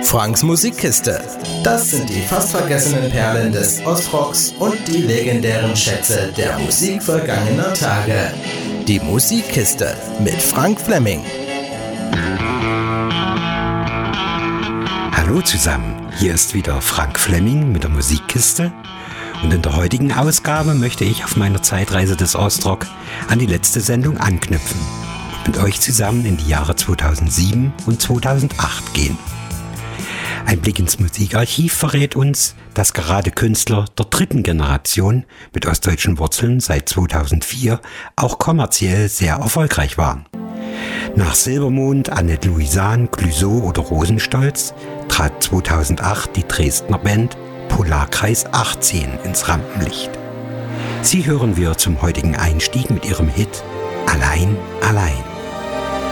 Franks Musikkiste. Das sind die fast vergessenen Perlen des Ostrocks und die legendären Schätze der Musik vergangener Tage. Die Musikkiste mit Frank Fleming. Hallo zusammen, hier ist wieder Frank Fleming mit der Musikkiste. Und in der heutigen Ausgabe möchte ich auf meiner Zeitreise des Ostrock an die letzte Sendung anknüpfen und mit euch zusammen in die Jahre 2007 und 2008 gehen. Ein Blick ins Musikarchiv verrät uns, dass gerade Künstler der dritten Generation mit ostdeutschen Wurzeln seit 2004 auch kommerziell sehr erfolgreich waren. Nach Silbermond, Annette Louisan, Clouseau oder Rosenstolz trat 2008 die Dresdner Band Polarkreis 18 ins Rampenlicht. Sie hören wir zum heutigen Einstieg mit ihrem Hit Allein, allein.